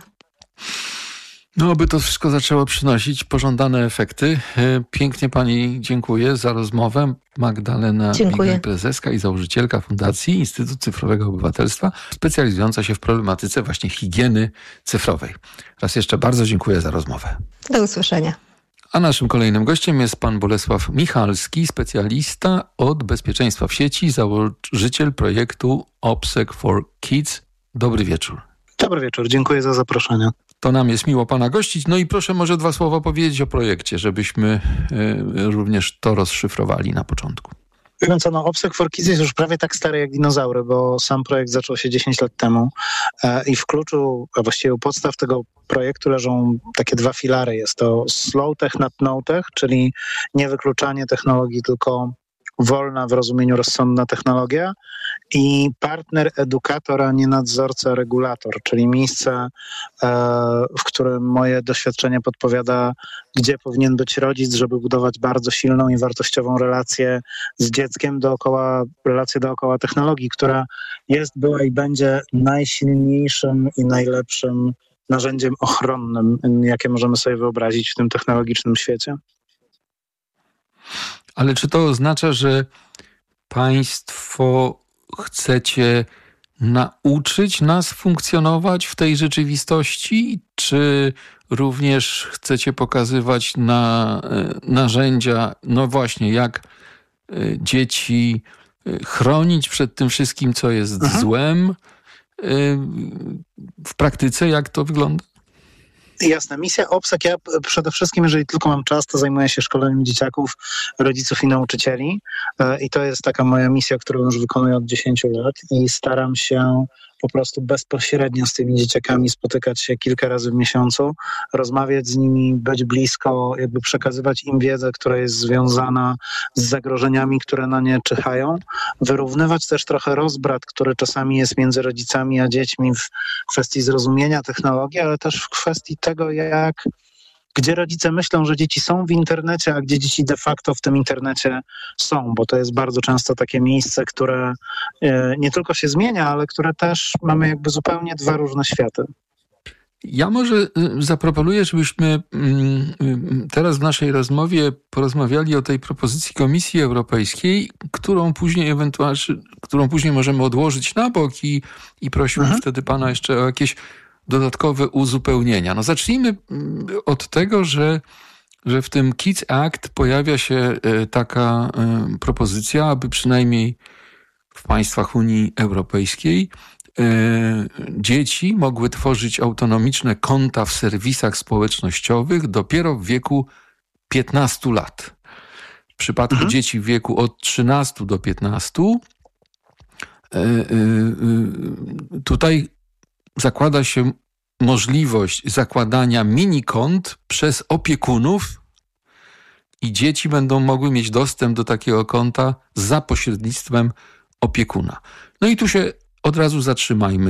No, aby to wszystko zaczęło przynosić pożądane efekty. Pięknie pani dziękuję za rozmowę. Magdalena Bigaj, prezeska i założycielka Fundacji Instytut Cyfrowego Obywatelstwa, specjalizująca się w problematyce właśnie higieny cyfrowej. Raz jeszcze bardzo dziękuję za rozmowę. Do usłyszenia. A naszym kolejnym gościem jest pan Bolesław Michalski, specjalista od bezpieczeństwa w sieci, założyciel projektu OPSEC for Kids. Dobry wieczór. Dobry wieczór, dziękuję za zaproszenie. To nam jest miło pana gościć. No i proszę może 2 słowa powiedzieć o projekcie, żebyśmy również to rozszyfrowali na początku. Wiem co, OPSEC for Kids jest już prawie tak stary jak dinozaury, bo sam projekt zaczął się 10 lat temu i w kluczu, a właściwie u podstaw tego projektu leżą takie 2 filary. Jest to slow tech, not no tech, czyli nie wykluczanie technologii, tylko wolna w rozumieniu rozsądna technologia i partner, edukator, a nie nadzorca, regulator, czyli miejsce, w którym moje doświadczenie podpowiada, gdzie powinien być rodzic, żeby budować bardzo silną i wartościową relację z dzieckiem relację dookoła technologii, która jest, była i będzie najsilniejszym i najlepszym narzędziem ochronnym, jakie możemy sobie wyobrazić w tym technologicznym świecie. Ale czy to oznacza, że państwo chcecie nauczyć nas funkcjonować w tej rzeczywistości, czy również chcecie pokazywać narzędzia, no właśnie, jak dzieci chronić przed tym wszystkim, co jest złem? W praktyce jak to wygląda? Jasne. Misja OPSEC, ja przede wszystkim, jeżeli tylko mam czas, to zajmuję się szkoleniem dzieciaków, rodziców i nauczycieli i to jest taka moja misja, którą już wykonuję od 10 lat i staram się po prostu bezpośrednio z tymi dzieciakami spotykać się kilka razy w miesiącu, rozmawiać z nimi, być blisko, jakby przekazywać im wiedzę, która jest związana z zagrożeniami, które na nie czyhają, wyrównywać też trochę rozbrat, który czasami jest między rodzicami a dziećmi w kwestii zrozumienia technologii, ale też w kwestii tego, gdzie rodzice myślą, że dzieci są w internecie, a gdzie dzieci de facto w tym internecie są, bo to jest bardzo często takie miejsce, które nie tylko się zmienia, ale które też mamy jakby zupełnie 2 różne światy. Ja może zaproponuję, żebyśmy teraz w naszej rozmowie porozmawiali o tej propozycji Komisji Europejskiej, którą później możemy odłożyć na bok i prosiłbym wtedy pana jeszcze o jakieś dodatkowe uzupełnienia. No zacznijmy od tego, że w tym Kids Act pojawia się taka propozycja, aby przynajmniej w państwach Unii Europejskiej dzieci mogły tworzyć autonomiczne konta w serwisach społecznościowych dopiero w wieku 15 lat. W przypadku dzieci w wieku od 13 do 15 tutaj zakłada się możliwość zakładania minikont przez opiekunów i dzieci będą mogły mieć dostęp do takiego konta za pośrednictwem opiekuna. No i tu się od razu zatrzymajmy.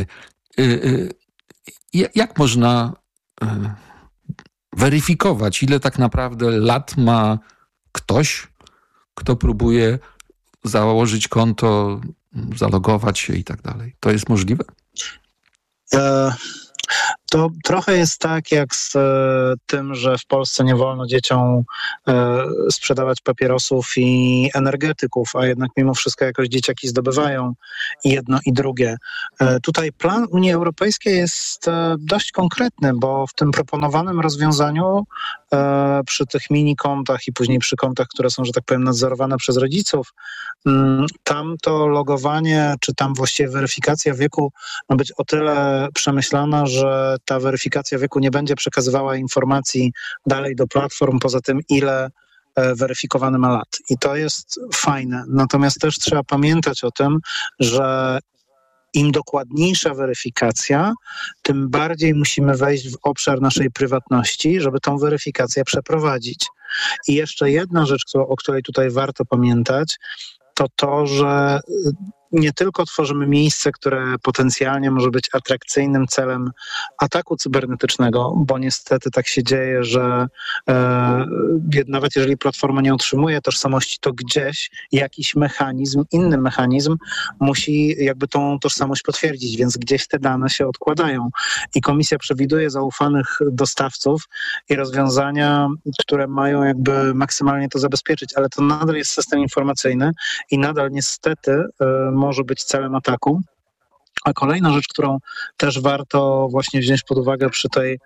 Jak można weryfikować, ile tak naprawdę lat ma ktoś, kto próbuje założyć konto, zalogować się i tak dalej? To jest możliwe? To trochę jest tak jak z tym, że w Polsce nie wolno dzieciom sprzedawać papierosów i energetyków, a jednak mimo wszystko jakoś dzieciaki zdobywają i jedno i drugie. Tutaj plan Unii Europejskiej jest dość konkretny, bo w tym proponowanym rozwiązaniu przy tych mini-kontach i później przy kontach, które są, że tak powiem, nadzorowane przez rodziców, tam to logowanie, czy tam właściwie weryfikacja wieku ma być o tyle przemyślana, że ta weryfikacja wieku nie będzie przekazywała informacji dalej do platform, poza tym ile weryfikowany ma lat. I to jest fajne. Natomiast też trzeba pamiętać o tym, że im dokładniejsza weryfikacja, tym bardziej musimy wejść w obszar naszej prywatności, żeby tą weryfikację przeprowadzić. I jeszcze jedna rzecz, o której tutaj warto pamiętać, to, że nie tylko tworzymy miejsce, które potencjalnie może być atrakcyjnym celem ataku cybernetycznego, bo niestety tak się dzieje, że nawet jeżeli platforma nie otrzymuje tożsamości, to gdzieś jakiś mechanizm, inny mechanizm musi jakby tą tożsamość potwierdzić, więc gdzieś te dane się odkładają. I komisja przewiduje zaufanych dostawców i rozwiązania, które mają jakby maksymalnie to zabezpieczyć, ale to nadal jest system informacyjny i nadal niestety może być celem ataku. A kolejna rzecz, którą też warto właśnie wziąć pod uwagę przy tej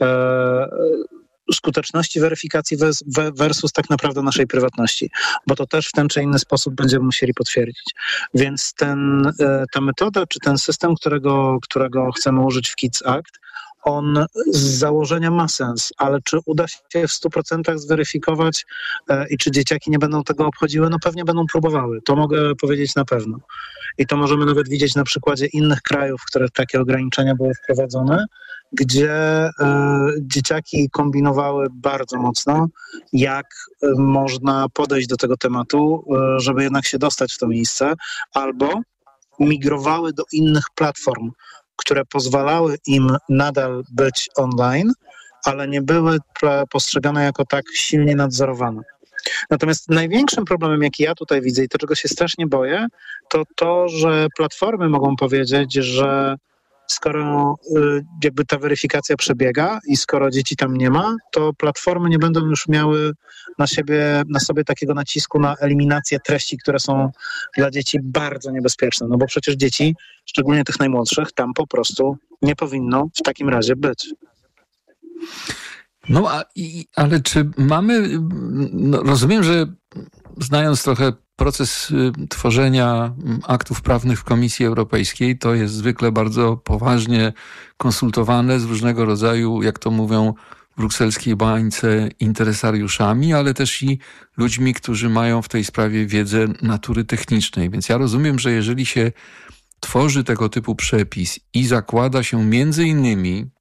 skuteczności weryfikacji versus tak naprawdę naszej prywatności, bo to też w ten czy inny sposób będziemy musieli potwierdzić. Więc ta metoda, czy ten system, którego chcemy użyć w Kids Act, on z założenia ma sens, ale czy uda się w 100% zweryfikować i czy dzieciaki nie będą tego obchodziły? No pewnie będą próbowały. To mogę powiedzieć na pewno. I to możemy nawet widzieć na przykładzie innych krajów, w których takie ograniczenia były wprowadzone, gdzie dzieciaki kombinowały bardzo mocno, jak można podejść do tego tematu, żeby jednak się dostać w to miejsce, albo migrowały do innych platform, które pozwalały im nadal być online, ale nie były postrzegane jako tak silnie nadzorowane. Natomiast największym problemem, jaki ja tutaj widzę i to, czego się strasznie boję, to, że platformy mogą powiedzieć, że skoro jakby ta weryfikacja przebiega i skoro dzieci tam nie ma, to platformy nie będą już miały na sobie takiego nacisku na eliminację treści, które są dla dzieci bardzo niebezpieczne. No bo przecież dzieci, szczególnie tych najmłodszych, tam po prostu nie powinno w takim razie być. No, ale czy mamy... No, rozumiem, że znając trochę proces tworzenia aktów prawnych w Komisji Europejskiej, to jest zwykle bardzo poważnie konsultowane z różnego rodzaju, jak to mówią w brukselskiej bańce, interesariuszami, ale też i ludźmi, którzy mają w tej sprawie wiedzę natury technicznej. Więc ja rozumiem, że jeżeli się tworzy tego typu przepis i zakłada się między innymi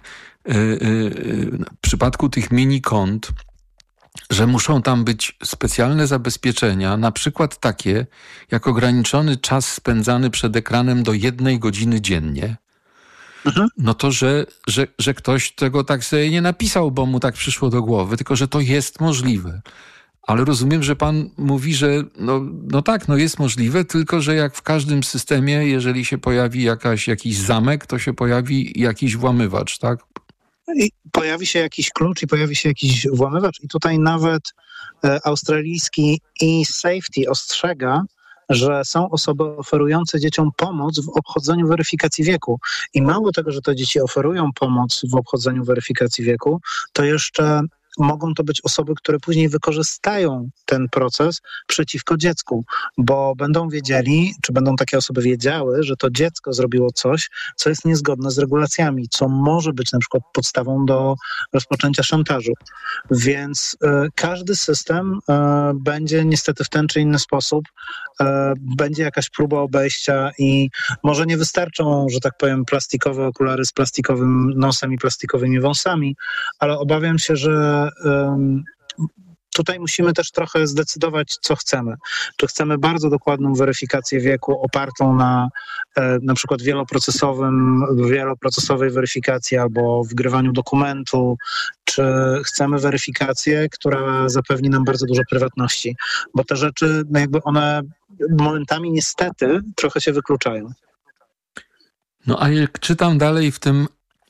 w przypadku tych mini-kont, że muszą tam być specjalne zabezpieczenia, na przykład takie, jak ograniczony czas spędzany przed ekranem do 1 godziny dziennie, no to, że ktoś tego tak sobie nie napisał, bo mu tak przyszło do głowy, tylko że to jest możliwe. Ale rozumiem, że pan mówi, że no tak, jest możliwe, tylko że jak w każdym systemie, jeżeli się pojawi jakiś zamek, to się pojawi jakiś włamywacz, tak? I pojawi się jakiś klucz i pojawi się jakiś włamywacz i tutaj nawet australijski eSafety ostrzega, że są osoby oferujące dzieciom pomoc w obchodzeniu weryfikacji wieku. I mało tego, że te dzieci oferują pomoc w obchodzeniu weryfikacji wieku, to jeszcze mogą to być osoby, które później wykorzystają ten proces przeciwko dziecku, bo będą wiedzieli, czy będą takie osoby wiedziały, że to dziecko zrobiło coś, co jest niezgodne z regulacjami, co może być na przykład podstawą do rozpoczęcia szantażu. Więc każdy system będzie niestety w ten czy inny sposób, będzie jakaś próba obejścia i może nie wystarczą, że tak powiem, plastikowe okulary z plastikowym nosem i plastikowymi wąsami, ale obawiam się, że tutaj musimy też trochę zdecydować, co chcemy. Czy chcemy bardzo dokładną weryfikację wieku opartą na przykład wieloprocesowej weryfikacji albo wgrywaniu dokumentu, czy chcemy weryfikację, która zapewni nam bardzo dużo prywatności, bo te rzeczy, jakby one momentami niestety trochę się wykluczają. No a jak czytam dalej w tym,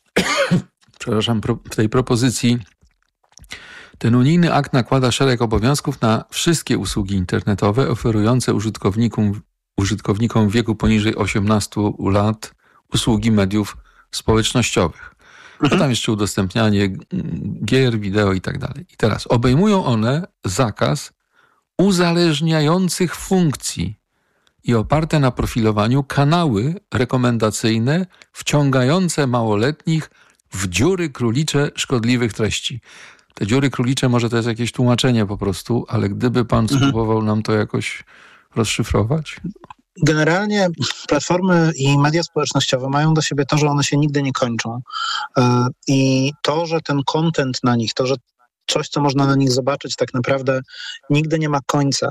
w tej propozycji, ten unijny akt nakłada szereg obowiązków na wszystkie usługi internetowe oferujące użytkownikom w wieku poniżej 18 lat usługi mediów społecznościowych. No tam jeszcze udostępnianie gier, wideo i tak dalej. I teraz obejmują one zakaz uzależniających funkcji i oparte na profilowaniu kanały rekomendacyjne wciągające małoletnich w dziury królicze szkodliwych treści. Te dziury królicze, może to jest jakieś tłumaczenie po prostu, ale gdyby pan spróbował nam to jakoś rozszyfrować? Generalnie platformy i media społecznościowe mają do siebie to, że one się nigdy nie kończą. I to, że ten content na nich, to, że coś, co można na nich zobaczyć, tak naprawdę nigdy nie ma końca.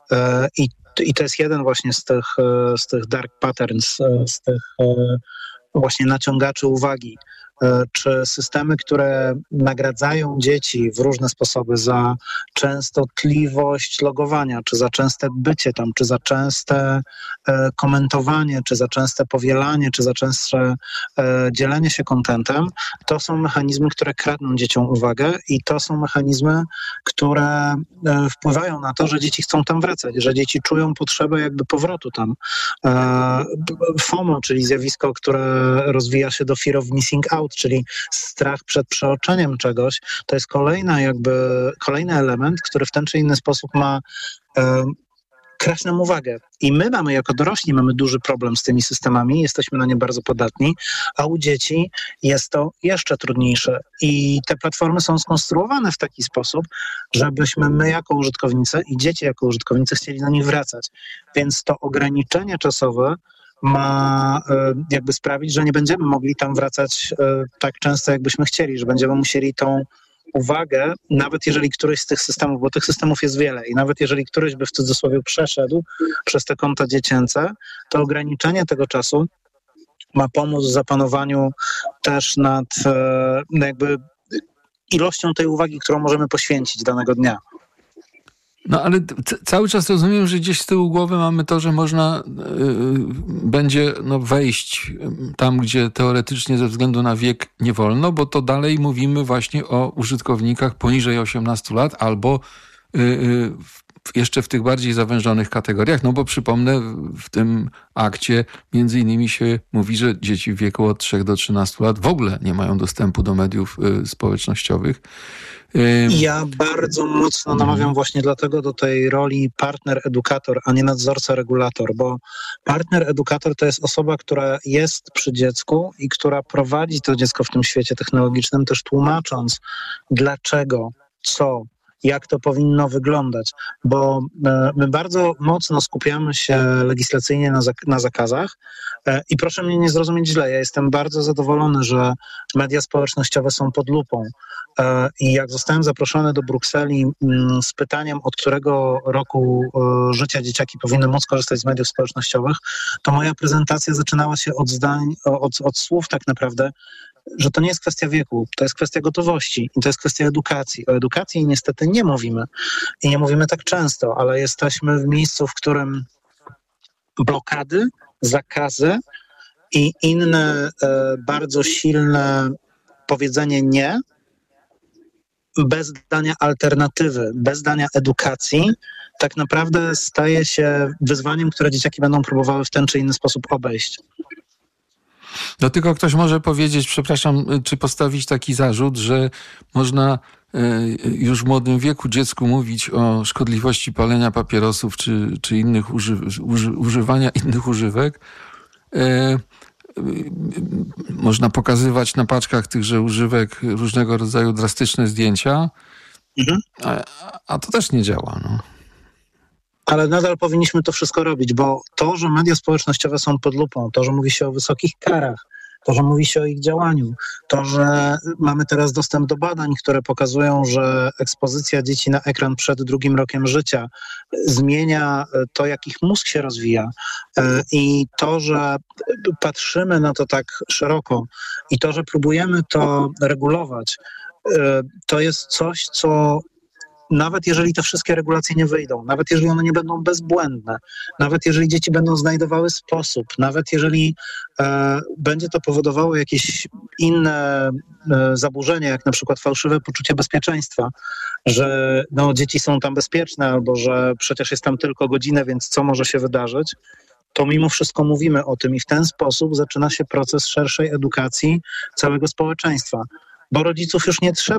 I to jest jeden właśnie z tych dark patterns, z tych właśnie naciągaczy uwagi. Czy systemy, które nagradzają dzieci w różne sposoby za częstotliwość logowania, czy za częste bycie tam, czy za częste komentowanie, czy za częste powielanie, czy za częstsze dzielenie się kontentem, to są mechanizmy, które kradną dzieciom uwagę i to są mechanizmy, które wpływają na to, że dzieci chcą tam wracać, że dzieci czują potrzebę jakby powrotu tam. FOMO, czyli zjawisko, które rozwija się do fear of missing out, czyli strach przed przeoczeniem czegoś, to jest kolejny element, który w ten czy inny sposób ma kraść nam uwagę. I my jako dorośli mamy duży problem z tymi systemami, jesteśmy na nie bardzo podatni, a u dzieci jest to jeszcze trudniejsze. I te platformy są skonstruowane w taki sposób, żebyśmy my jako użytkownicy i dzieci jako użytkownicy chcieli do nich wracać. Więc to ograniczenie czasowe ma jakby sprawić, że nie będziemy mogli tam wracać tak często, jakbyśmy chcieli, że będziemy musieli tą uwagę, nawet jeżeli któryś z tych systemów, bo tych systemów jest wiele i nawet jeżeli któryś by w cudzysłowie przeszedł przez te konta dziecięce, to ograniczenie tego czasu ma pomóc w zapanowaniu też nad jakby ilością tej uwagi, którą możemy poświęcić danego dnia. No ale cały czas rozumiem, że gdzieś z tyłu głowy mamy to, że można będzie wejść tam, gdzie teoretycznie ze względu na wiek nie wolno, bo to dalej mówimy właśnie o użytkownikach poniżej 18 lat albo jeszcze w tych bardziej zawężonych kategoriach, no bo przypomnę, w tym akcie między innymi się mówi, że dzieci w wieku od 3 do 13 lat w ogóle nie mają dostępu do mediów społecznościowych. Ja bardzo mocno namawiam właśnie dlatego do tej roli partner-edukator, a nie nadzorca-regulator, bo partner-edukator to jest osoba, która jest przy dziecku i która prowadzi to dziecko w tym świecie technologicznym, też tłumacząc dlaczego, co, jak to powinno wyglądać, bo my bardzo mocno skupiamy się legislacyjnie na zakazach i proszę mnie nie zrozumieć źle, ja jestem bardzo zadowolony, że media społecznościowe są pod lupą i jak zostałem zaproszony do Brukseli z pytaniem, od którego roku życia dzieciaki powinny móc korzystać z mediów społecznościowych, to moja prezentacja zaczynała się od zdań, od słów tak naprawdę, że to nie jest kwestia wieku, to jest kwestia gotowości i to jest kwestia edukacji. O edukacji niestety nie mówimy i nie mówimy tak często, ale jesteśmy w miejscu, w którym blokady, zakazy i inne bardzo silne powiedzenie nie, bez dania alternatywy, bez dania edukacji, tak naprawdę staje się wyzwaniem, które dzieciaki będą próbowały w ten czy inny sposób obejść. No tylko ktoś może powiedzieć, przepraszam, czy postawić taki zarzut, że można już w młodym wieku dziecku mówić o szkodliwości palenia papierosów czy innych używania innych używek. Można pokazywać na paczkach tychże używek różnego rodzaju drastyczne zdjęcia, a to też nie działa. No. Ale nadal powinniśmy to wszystko robić, bo to, że media społecznościowe są pod lupą, to, że mówi się o wysokich karach to, że mówi się o ich działaniu, to, że mamy teraz dostęp do badań, które pokazują, że ekspozycja dzieci na ekran przed 2. rokiem życia zmienia to, jak ich mózg się rozwija i to, że patrzymy na to tak szeroko i to, że próbujemy to regulować, to jest coś, co nawet jeżeli te wszystkie regulacje nie wyjdą, nawet jeżeli one nie będą bezbłędne, nawet jeżeli dzieci będą znajdowały sposób, nawet jeżeli będzie to powodowało jakieś inne zaburzenia, jak na przykład fałszywe poczucie bezpieczeństwa, że dzieci są tam bezpieczne albo że przecież jest tam tylko godzinę, więc co może się wydarzyć, to mimo wszystko mówimy o tym i w ten sposób zaczyna się proces szerszej edukacji całego społeczeństwa. Bo rodziców już nie trzeba